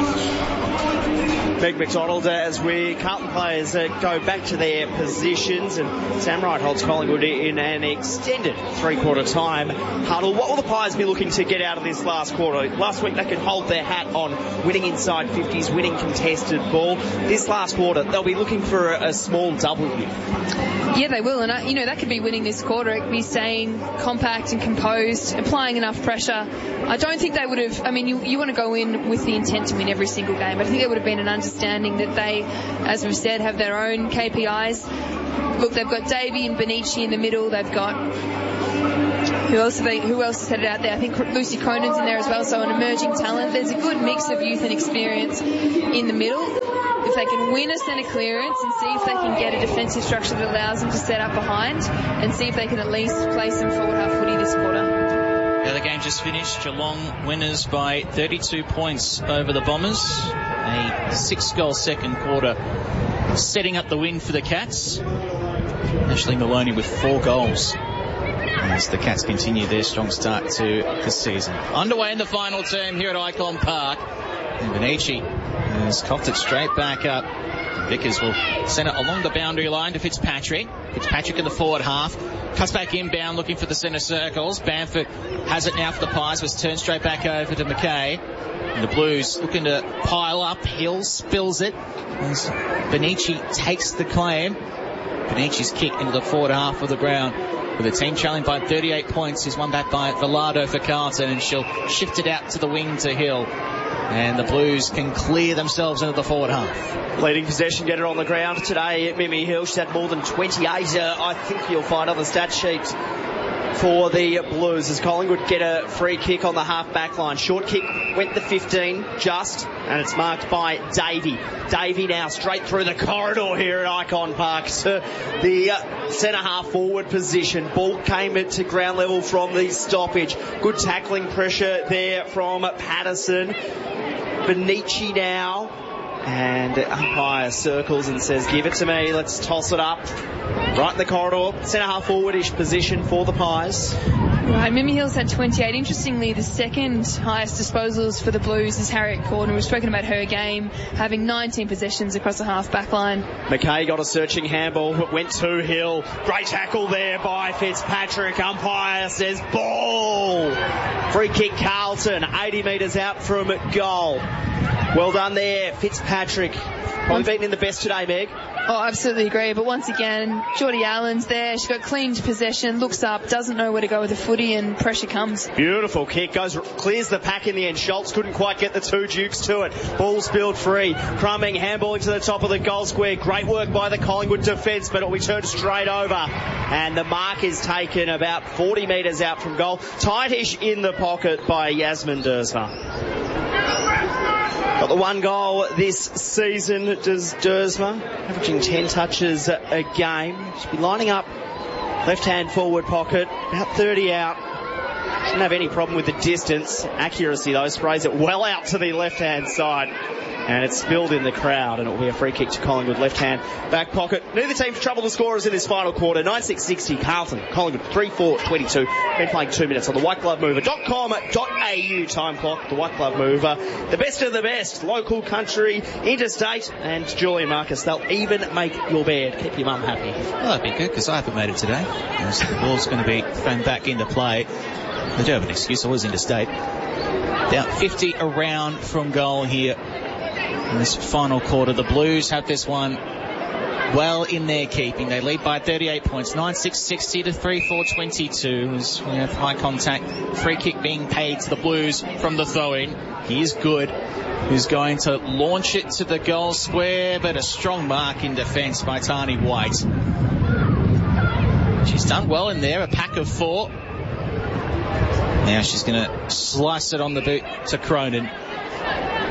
Speaker 11: Meg McDonald, as Carlton players go back to their positions, and Sam Wright holds Collingwood in an extended three-quarter time huddle. What will the Pies be looking to get out of this last quarter? Last week they could hold their hat on winning inside 50s, winning contested ball. This last quarter they'll be looking for a small W.
Speaker 14: Yeah, they will, and that could be winning this quarter. It could be staying compact and composed, applying enough pressure. I don't think they would have. I mean, you want to go in with the intent to win every single game, but I think there would have been an understanding that they, as we've said, have their own KPIs. Look, they've got Davey and Benici in the middle. They've got who else is headed out there? I think Lucy Cronin's in there as well, so an emerging talent. There's a good mix of youth and experience in the middle. If they can win a centre clearance and see if they can get a defensive structure that allows them to set up behind and see if they can at least play some forward half footy this quarter.
Speaker 12: Yeah, the game just finished. Geelong winners by 32 points over the Bombers. A 6-goal second quarter setting up the win for the Cats. Ashley Maloney with 4 goals as the Cats continue their strong start to the season. Underway in the final term here at Icon Park. And Benici has coughed it straight back up. Vickers will send it along the boundary line to Fitzpatrick. Fitzpatrick in the forward half. Cuts back inbound looking for the centre circles. Bamford has it now for the Pies. Was turned straight back over to McKay. And the Blues looking to pile up. Hill spills it as Benici takes the claim. Benici's kick into the forward half of the ground. With the team trailing by 38 points, is won back by Velado for Carlton, and she'll shift it out to the wing to Hill. And the Blues can clear themselves into the forward half.
Speaker 11: Leading possession getter on the ground today, Mimi Hill. She's had more than 28, I think you'll find on the stat sheet for the Blues, as Collingwood get a free kick on the half back line. Short kick went the 15 just, and it's marked by Davey. Davey now straight through the corridor here at Icon Park to the centre half forward position. Ball came to ground level from the stoppage. Good tackling pressure there from Patterson. Benici now, and the umpire circles and says, give it to me, let's toss it up. Right in the corridor, centre half forwardish position for the Pies.
Speaker 14: Right, Mimi Hill's had 28. Interestingly, the second highest disposals for the Blues is Harriet Gordon. We've spoken about her game, having 19 possessions across the half back line.
Speaker 11: McKay got a searching handball, went to Hill. Great tackle there by Fitzpatrick. Umpire says ball. Free kick Carlton, 80 metres out from goal. Well done there, Fitzpatrick. Probably beaten in the best today, Meg.
Speaker 14: Oh, absolutely agree. But once again, Geordie Allen's there. She got clean possession, looks up, doesn't know where to go with the footy, and pressure comes.
Speaker 11: Beautiful kick, clears the pack in the end. Schultz couldn't quite get the two Dukes to it. Ball spilled free. Crumming handballing to the top of the goal square. Great work by the Collingwood defence, but it'll be turned straight over. And the mark is taken about 40 metres out from goal. Tightish in the pocket by Yasmin Dersma. Got the one goal this season, does Dersma, averaging 10 touches a game. She'll be lining up left-hand forward pocket, about 30 out. Shouldn't have any problem with the distance. Accuracy, though, sprays it well out to the left-hand side. And it's spilled in the crowd, and it will be a free kick to Collingwood, left-hand back pocket. Neither team trouble the scorers in this final quarter. 9-6-60, Carlton, Collingwood 3-4-22. Been playing 2 minutes on the whiteglovemover.com.au time clock. The White Glove Mover, the best of the best. Local, country, interstate, and Julian Marcus. They'll even make your bed. Keep your mum happy.
Speaker 12: Well, that'd be good, because I haven't made it today. So the ball's going to be thrown back into play. They do have an excuse. I was interstate. Down 50 around from goal here. In this final quarter, the Blues have this one well in their keeping. They lead by 38 points, 9-6-60 to 3-4-22. As we have high contact, free kick being paid to the Blues from the throw-in. He is good. Who's going to launch it to the goal square, but a strong mark in defence by Tani White. She's done well in there, a pack of 4. Now she's going to slice it on the boot to Cronin.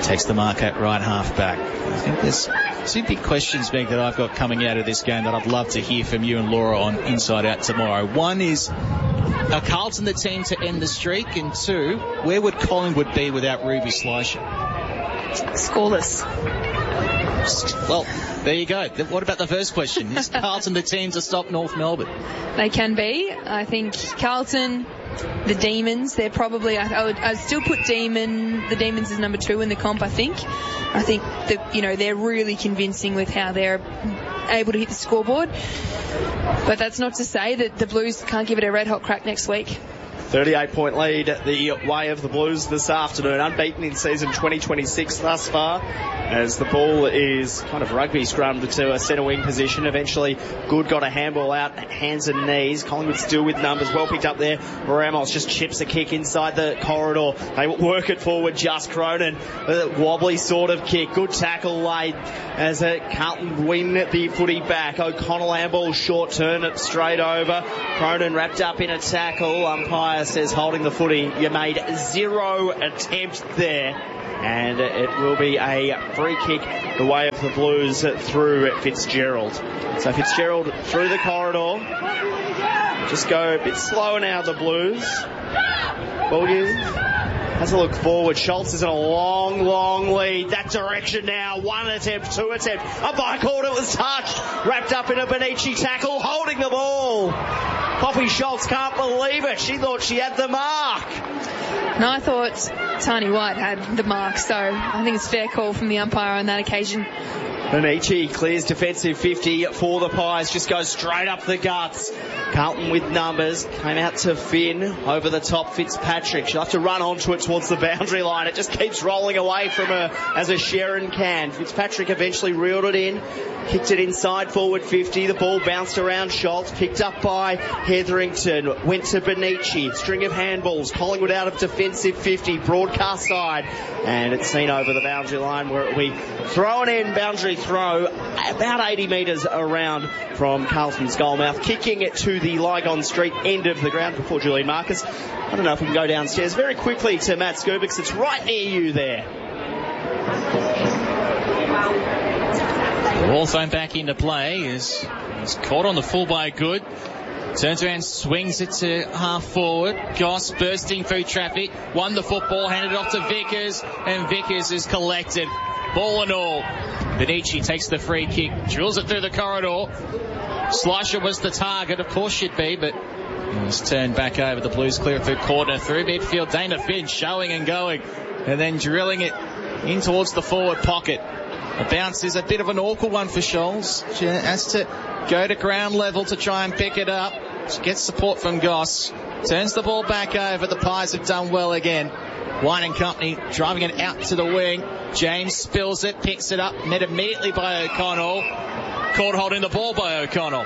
Speaker 12: takes the mark at right half back. I think there's two big questions, Meg, that I've got coming out of this game that I'd love to hear from you and Laura on Inside Out tomorrow. One is, are Carlton the team to end the streak? And two, where would Collingwood be without Ruby Schleicher?
Speaker 14: Scoreless.
Speaker 12: Well, there you go. What about the first question? Is Carlton the team to stop North Melbourne?
Speaker 14: They can be. I think Carlton, the Demons, they're probably, I'd still put the Demons as number 2 in the comp, I think that, they're really convincing with how they're able to hit the scoreboard. But that's not to say that the Blues can't give it a red hot crack next week.
Speaker 11: 38-point lead the way of the Blues this afternoon. Unbeaten in season 2026 thus far, as the ball is kind of rugby scrummed to a centre wing position. Eventually, Good got a handball out, hands and knees. Collingwood still with numbers. Well picked up there. Ramos just chips a kick inside the corridor. They work it forward. Just Cronin, a wobbly sort of kick. Good tackle laid as Carlton win the footy back. O'Connell handball short turn it straight over. Cronin wrapped up in a tackle. Umpire says holding the footy. You made 0 attempt there. And it will be a free kick the way of the Blues through Fitzgerald. So Fitzgerald through the corridor. Just go a bit slower now, the Blues. Ballgame has a look forward. Schultz is in a long, long lead. That direction now. 1 attempt, 2 attempt. Umpire called it was touched. Wrapped up in a Benici tackle, holding the ball. Poppy Schultz can't believe it. She thought she had the mark.
Speaker 14: And I thought Tani White had the mark, so I think it's a fair call from the umpire on that occasion.
Speaker 11: Benici clears defensive 50 for the Pies. Just goes straight up the guts. Carlton with numbers. Came out to Finn. Over the top, Fitzpatrick. She'll have to run onto it towards the boundary line. It just keeps rolling away from her as a Sharon can. Fitzpatrick eventually reeled it in. Kicked it inside forward 50. The ball bounced around Schultz. Picked up by Hetherington. Went to Benici. String of handballs. Collingwood out of defensive 50. Broadcast side. And it's seen over the boundary line where it will be thrown in. Boundary throw about 80 metres around from Carlton's goalmouth. Kicking it to the Lygon Street end of the ground before Julian Marcus. I don't know if we can go downstairs very quickly to Matt Skubix. It's right near you there.
Speaker 12: The ball thrown back into play is caught on the full by Good. Turns around, swings it to half forward. Goss bursting through traffic. Won the football, handed it off to Vickers, and Vickers is collected. Ball and all. Benici takes the free kick, drills it through the corridor. Schleicher was the target, of course she'd be, but it was turned back over. The Blues clear it through corner, through midfield. Dana Finn showing and going, and then drilling it in towards the forward pocket. The bounce is a bit of an awkward one for Scholes. She has to go to ground level to try and pick it up. She gets support from Goss. Turns the ball back over. The Pies have done well again. Wine and Company driving it out to the wing. James spills it, picks it up, met immediately by O'Connell. Caught holding the ball by O'Connell.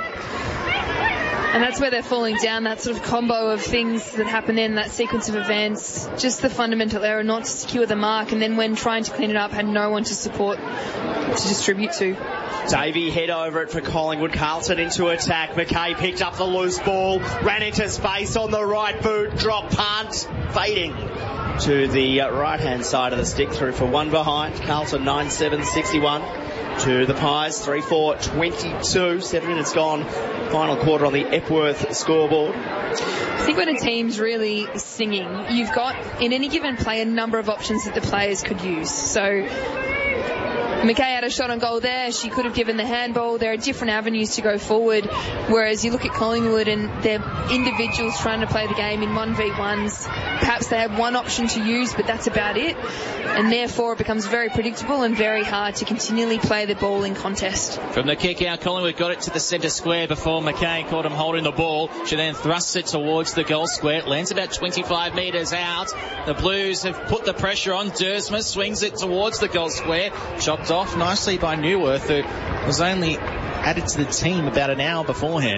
Speaker 14: And that's where they're falling down, that sort of combo of things that happen in that sequence of events. Just the fundamental error not to secure the mark, and then when trying to clean it up, had no one to support, to distribute to.
Speaker 11: Davey head over it for Collingwood. Carlton into attack. McKay picked up the loose ball, ran into space on the right boot, drop punt, fading to the right-hand side of the stick, through for one behind. Carlton 9-7-61 to the Pies, 3-4-22. 7 minutes gone. Final quarter on the Epworth scoreboard.
Speaker 14: I think when a team's really singing, you've got, in any given play, a number of options that the players could use. So McKay had a shot on goal there. She could have given the handball. There are different avenues to go forward. Whereas you look at Collingwood and their individuals trying to play the game in 1v1s. Perhaps they have one option to use, but that's about it. And therefore it becomes very predictable and very hard to continually play the ball in contest.
Speaker 12: From the kick out, Collingwood got it to the centre square before McKay caught him holding the ball. She then thrusts it towards the goal square. It lands about 25 metres out. The Blues have put the pressure on. Dersma swings it towards the goal square. Chopped off nicely by Neuwirth, who was only added to the team about an hour beforehand.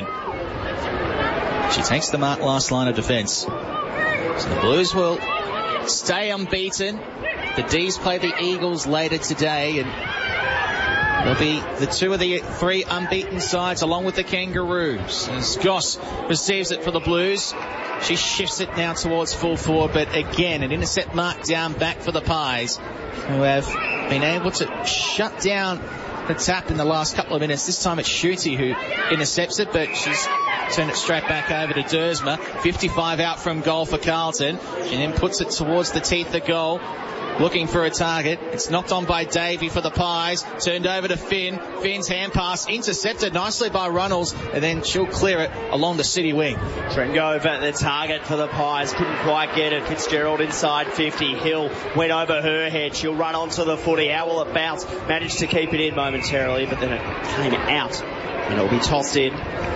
Speaker 12: She takes the mark last line of defence. So the Blues will stay unbeaten. The D's play the Eagles later today, and There'll be the two of the three unbeaten sides along with the Kangaroos. As Goss receives it for the Blues, she shifts it now towards full forward, but again an intercept mark down back for the Pies, who have been able to shut down the tap in the last couple of minutes. This time it's Schutte who intercepts it, but she's turned it straight back over to Dersma. 55 out from goal for Carlton. She then puts it towards the teeth of goal, looking for a target. It's knocked on by Davey for the Pies. Turned over to Finn. Finn's hand pass intercepted nicely by Runnels, and then she'll clear it along the city wing.
Speaker 11: Trengove, the target for the Pies, couldn't quite get it. Fitzgerald inside 50. Hill went over her head. She'll run onto the footy. How will it bounce? Managed to keep it in momentarily, but then it came out, and it'll be tossed in.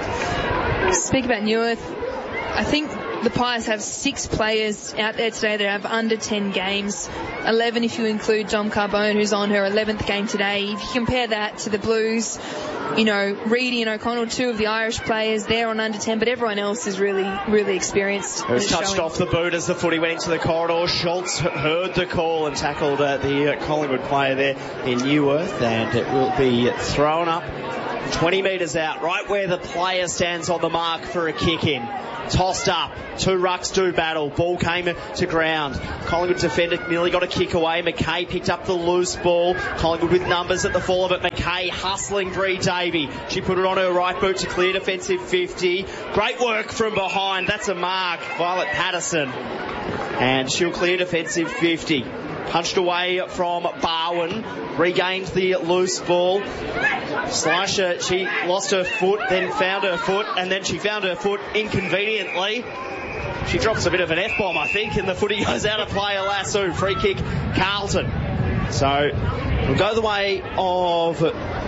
Speaker 14: Speak about Neuwirth. I think the Pies have 6 players out there today that have under 10 games. 11 if you include Dom Carbone, who's on her 11th game today. If you compare that to the Blues, you know, Reedy and O'Connell, 2 of the Irish players, they're on under 10, but everyone else is really, really experienced.
Speaker 11: It was touched off the boot as the footy went into the corridor. Schultz heard the call and tackled the Collingwood player there in Neuwirth, and it will be thrown up 20 metres out, right where the player stands on the mark for a kick-in. Tossed up. 2 rucks do battle. Ball came to ground. Collingwood defender nearly got a kick away. McKay picked up the loose ball. Collingwood with numbers at the fall of it. McKay hustling Bree Davey. She put it on her right boot to clear defensive 50. Great work from behind. That's a mark. Violet Patterson. And she'll clear defensive 50. Punched away from Barwin. Regained the loose ball. Slasher, she lost her foot, then found her foot, and then she found her foot inconveniently. She drops a bit of an F-bomb, I think, and the footy goes out of play. A lasso. Free kick, Carlton. So, we'll go the way of...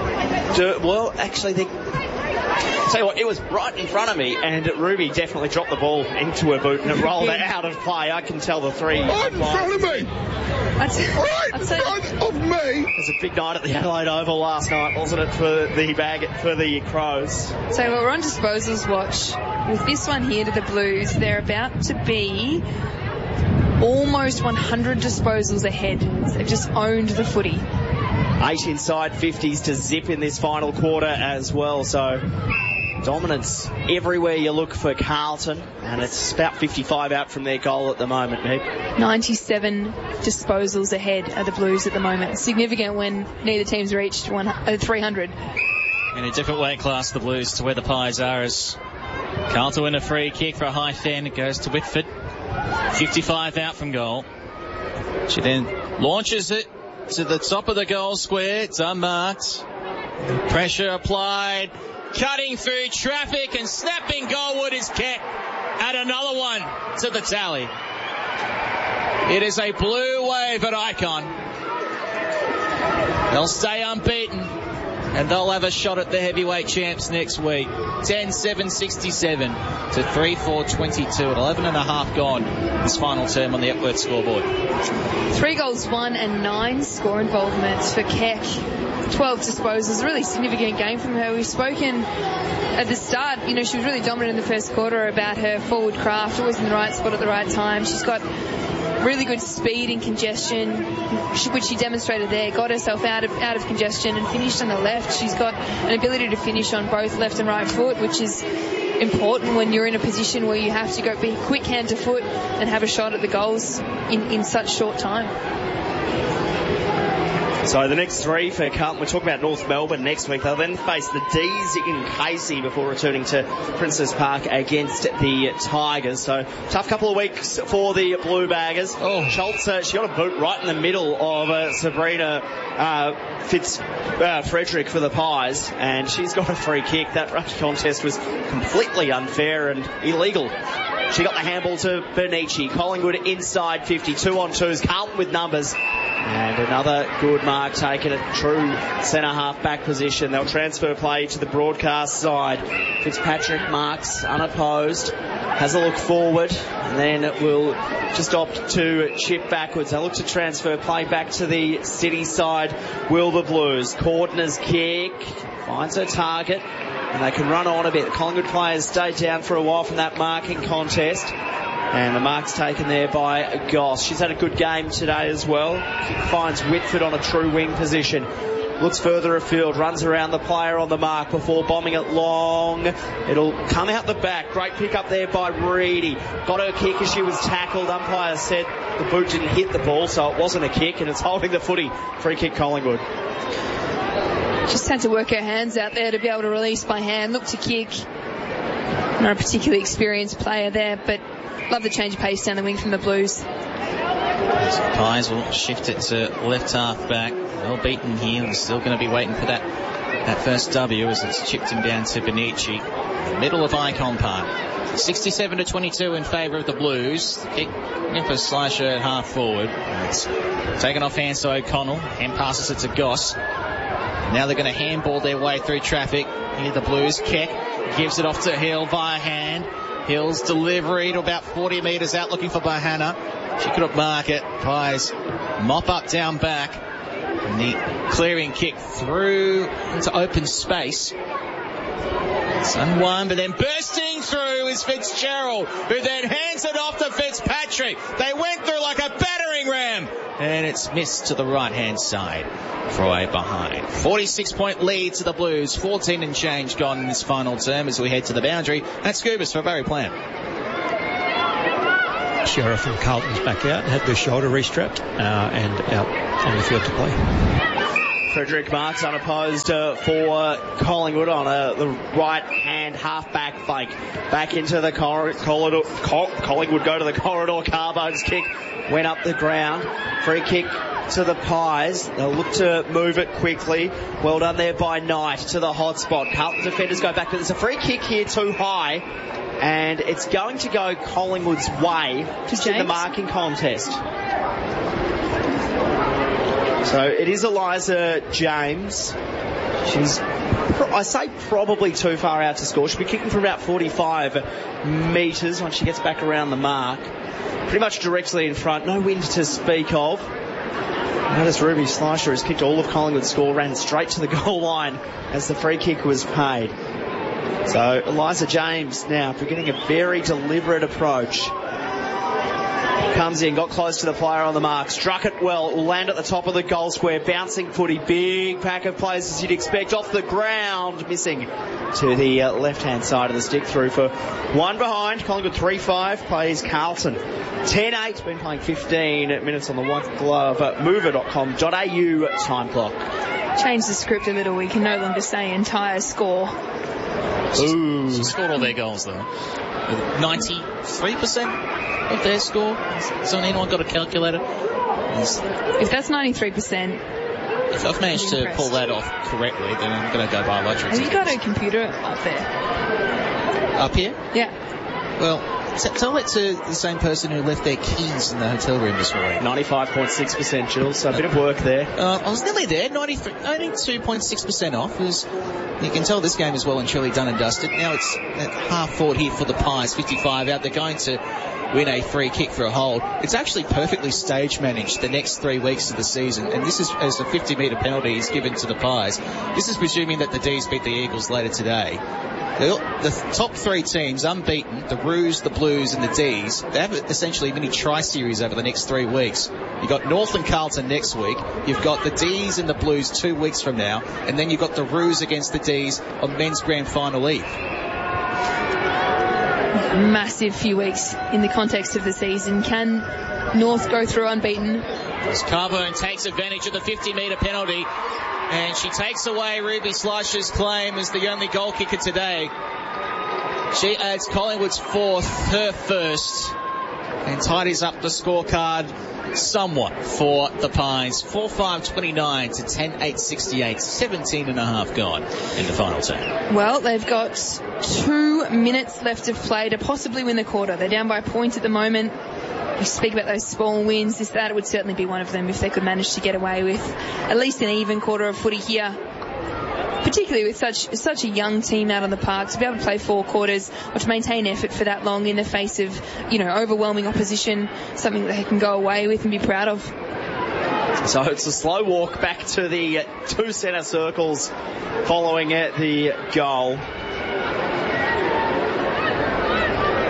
Speaker 11: Well, actually, I'll tell you what, it was right in front of me, and Ruby definitely dropped the ball into her boot and it rolled out of play. I can tell the three.
Speaker 8: Right in front of me! Right in front of me!
Speaker 11: It was a big night at the Adelaide Oval last night, wasn't it, for the Crows?
Speaker 14: So we're on disposals watch. With this one here to the Blues, they're about to be almost 100 disposals ahead. They've just owned the footy.
Speaker 11: 8 inside 50s to zip in this final quarter as well, so dominance everywhere you look for Carlton, and it's about 55 out from their goal at the moment, Meg.
Speaker 14: 97 disposals ahead are the Blues at the moment. Significant when neither team's reached 300.
Speaker 12: In a different weight class, the Blues, to where the Pies are, as Carlton win a free kick for a high fan. It goes to Whitford. 55 out from goal. She then launches it to the top of the goal square. It's unmarked. Pressure applied. Cutting through traffic and snapping goalward is Keck. Add another one to the tally. It is a blue wave at Icon. They'll stay unbeaten, and they'll have a shot at the heavyweight champs next week. 10-7-67 to 3-4-22 at 11.5 gone this final term on the Epworth scoreboard.
Speaker 14: 3 goals, 1 and 9 score involvements for Keck. 12 disposals, a really significant game from her. We've spoken at the start, you know, she was really dominant in the first quarter about her forward craft, always in the right spot at the right time. She's got really good speed in congestion, which she demonstrated there, got herself out of congestion and finished on the left. She's got an ability to finish on both left and right foot, which is important when you're in a position where you have to go be quick hand to foot and have a shot at the goals in such short time.
Speaker 11: So the next 3 for Carlton, we're talking about North Melbourne next week. They'll then face the D's in Casey before returning to Princess Park against the Tigers. So tough couple of weeks for the Blue Baggers. Oh, Schultz, she got a boot right in the middle of Sabrina Frederick for the Pies, and she's got a free kick. That rush contest was completely unfair and illegal. She got the handball to Benici. Collingwood inside 50, 2-on-2s. Carlton with numbers. And another good mark taken at true centre-half back position. They'll transfer play to the broadcast side. Fitzpatrick marks unopposed. Has a look forward. And then it will just opt to chip backwards. They'll look to transfer play back to the City side. Will the Blues. Cordner's kick. Finds her target. And they can run on a bit. The Collingwood players stayed down for a while from that marking contest. And the mark's taken there by Goss. She's had a good game today as well. Finds Whitford on a true wing position. looks further afield, runs around the player on the mark before bombing it long. It'll come out the back. Great pick up there by Reedy. Got her kick as she was tackled. Umpire said the boot didn't hit the ball, so it wasn't a kick, and it's holding the footy. Free kick Collingwood.
Speaker 14: Just had to work her hands out there to be able to release by hand. Look to kick. Not a particularly experienced player there, but love the change of pace down the wing from the Blues.
Speaker 12: Pies will shift it to left half back. Well beaten here, and still going to be waiting for that first W as it's chipped him down to Benici. Middle of Icon Park. 67-22 in favour of the Blues. Kick for Slasher at half forward. It's taken off hands to O'Connell and passes it to Goss. Now they're going to handball their way through traffic. Here the Blues. Keck gives it off to Hill via hand. Hill's delivery to about 40 metres out looking for Bahana. She couldn't mark it. Pies mop up down back. And the clearing kick through into open space. It's unwon, but then bursting through is Fitzgerald, who then hands it off to Fitzpatrick. They went through like a battering ram. And it's missed to the right-hand side. Fry behind. 46-point lead to the Blues. 14 and change gone in this final term as we head to the boundary. That's Scoobus for Barry Plant.
Speaker 13: Sheriff from Carlton's back out, had the shoulder restrapped and out on the field to play.
Speaker 11: Frederick Marks unopposed for Collingwood on the right-hand half-back fake. Back into the corridor. Collingwood go to the corridor. Carbone's kick went up the ground. Free kick to the Pies. They'll look to move it quickly. Well done there by Knight to the hot spot. Carlton defenders go back, but there's a free kick here too high. And it's going to go Collingwood's way just in the marking contest. So it is Eliza James. She's, I say, probably too far out to score. She'll be kicking from about 45 metres once she gets back around the mark. Pretty much directly in front. No wind to speak of. Notice Ruby Slasher has kicked all of Collingwood's score, ran straight to the goal line as the free kick was paid. So Eliza James now beginning a very deliberate approach. Comes in, got close to the player on the mark, struck it well, will land at the top of the goal square, bouncing footy, big pack of plays as you'd expect, off the ground, missing to the left-hand side of the stick, through for one behind. Collingwood 3-5, plays Carlton 10-8, been playing 15 minutes on the White Glove mover.com.au time clock.
Speaker 14: Change the script a little, we can no longer say entire score.
Speaker 12: Ooh. She scored all their goals though. 93% of their score. Has anyone got a calculator?
Speaker 14: If that's 93%.
Speaker 12: If I've managed to pull that off correctly, then I'm going to go buy a lottery ticket.
Speaker 14: Have you got a computer up there?
Speaker 12: Up here?
Speaker 14: Yeah.
Speaker 12: Well, tell it to the same person who left their keys in the hotel room this morning.
Speaker 11: 95.6%, Jules, so a bit of work there.
Speaker 12: I was nearly there, 92.6% off. You can tell this game is well and truly done and dusted. Now it's at half forward here for the Pies, 55 out. They're going to win a free kick for a hold. It's actually perfectly stage managed the next 3 weeks of the season, and this is as the 50-metre penalty is given to the Pies. This is presuming that the D's beat the Eagles later today. The top three teams, unbeaten, the Roos, the Blues and the D's, they have essentially a mini tri-series over the next 3 weeks. You've got North and Carlton next week, you've got the D's and the Blues 2 weeks from now, and then you've got the Roos against the D's on men's grand final eve.
Speaker 14: Massive few weeks in the context of the season. Can North go through unbeaten?
Speaker 12: As Carbone takes advantage of the 50-metre penalty, and she takes away Ruby Slasher's claim as the only goal kicker today. She adds Collingwood's fourth, her first, and tidies up the scorecard somewhat for the Pies. 4-5-29 to 10-8-68. 17 and a half gone in the final term.
Speaker 14: Well, they've got 2 minutes left of play to possibly win the quarter. They're down by a point at the moment. You speak about those small wins. That would certainly be one of them if they could manage to get away with at least an even quarter of footy here. Particularly with such a young team out on the park, to be able to play 4 quarters or to maintain effort for that long in the face of, overwhelming opposition, something that they can go away with and be proud of.
Speaker 11: So it's a slow walk back to the 2 centre circles following the goal.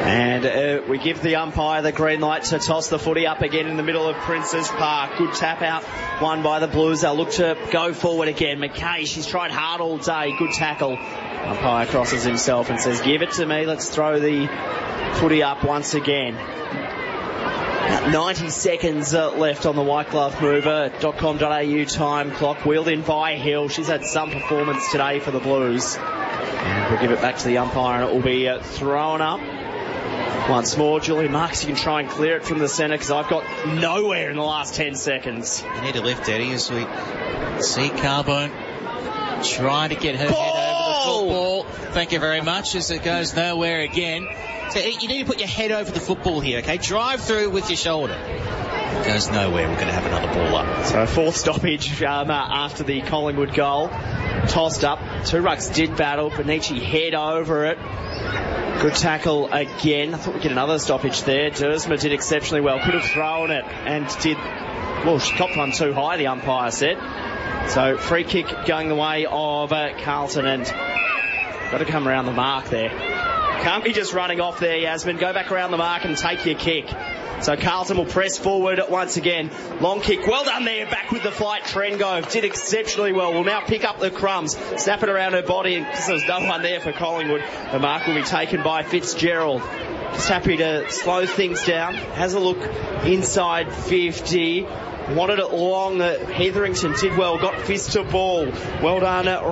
Speaker 11: And we give the umpire the green light to toss the footy up again in the middle of Princes Park. Good tap out, won by the Blues. They'll look to go forward again. McKay, she's tried hard all day. Good tackle. Umpire crosses himself and says, give it to me. Let's throw the footy up once again. About 90 seconds left on the White Glove Mover.com.au time clock. Wheeled in by Hill. She's had some performance today for the Blues. And we'll give it back to the umpire and it will be thrown up. Once more, Julian Marks, you can try and clear it from the centre because I've got nowhere in the last 10 seconds.
Speaker 12: You need to lift, Eddie, as we see Carbone trying to get her head over the football. Thank you very much, as it goes nowhere again. So you need to put your head over the football here, okay? Drive through with your shoulder. It goes nowhere. We're going to have another ball up.
Speaker 11: So fourth stoppage after the Collingwood goal. Tossed up. Two rucks did battle. Benici head over it. Good tackle again. I thought we'd get another stoppage there. Dersma did exceptionally well. Could have thrown it and did... Well, she copped one too high, the umpire said. So free kick going the way of Carlton, and got to come around the mark there. Can't be just running off there, Yasmin. Go back around the mark and take your kick. So Carlton will press forward once again. Long kick. Well done there. Back with the flight. Trengove did exceptionally well. Will now pick up the crumbs. Snap it around her body. And because there's no one there for Collingwood, the mark will be taken by Fitzgerald. Just happy to slow things down. Has a look inside 50. Wanted it long. Hetherington did well. Got fist to ball. Well done.